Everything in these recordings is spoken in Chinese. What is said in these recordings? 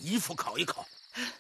衣服烤一烤。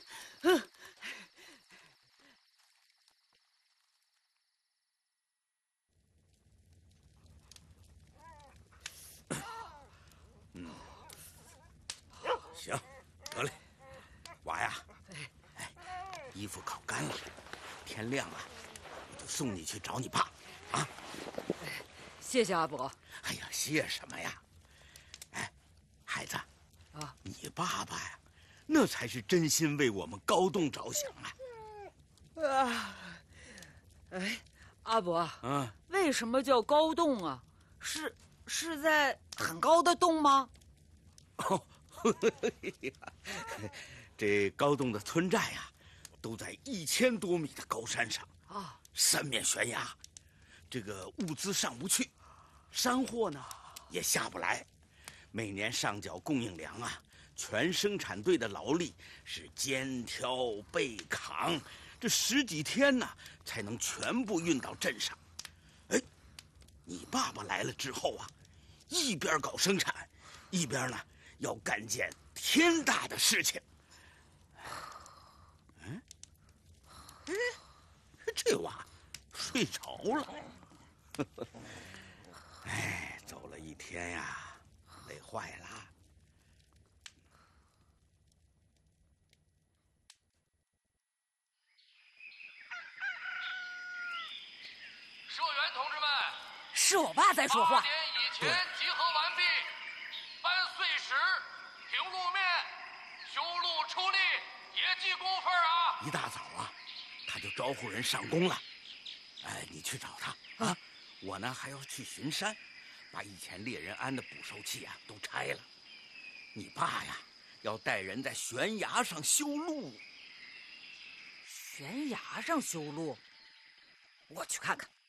行，得嘞，娃呀，衣服烤干了，天亮了，我就送你去找你爸，啊！ 谢谢阿伯。 哎呀，谢什么呀？哎，孩子， 啊， 你爸爸呀，那才是真心为我们高栋着想啊！ 阿伯， 嗯， 为什么叫高洞啊？是在很高的洞吗？ 哦，这高栋的村寨呀，都在1000多米的高山上啊， 三面悬崖，这个物资上不去，山货呢也下不来，每年上缴供应粮啊，全生产队的劳力是肩挑背扛，这10几天呢才能全部运到镇上。哎，你爸爸来了之后啊，一边搞生产，一边呢要干件天大的事情。这娃睡着了。哎，走了一天呀，累坏了。 社员同志们， 是我爸在说话。 8点以前集合完毕，搬碎石、平路面、修路出力，也记工分啊！ 一大早啊，他就招呼人上工了。哎，你去找他啊！我呢还要去巡山，把以前猎人安的捕兽器啊都拆了。你爸呀，要带人在悬崖上修路。 悬崖上修路，我去看看。